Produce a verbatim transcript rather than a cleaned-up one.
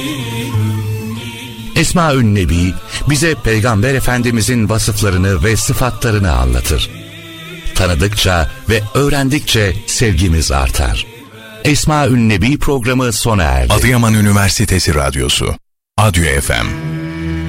Esma-ül Nebi bize Peygamber Efendimizin vasıflarını ve sıfatlarını anlatır. Tanıdıkça ve öğrendikçe sevgimiz artar. Esma-ül Nebi programı sona erdi. Adıyaman Üniversitesi Radyosu, Adyo F M.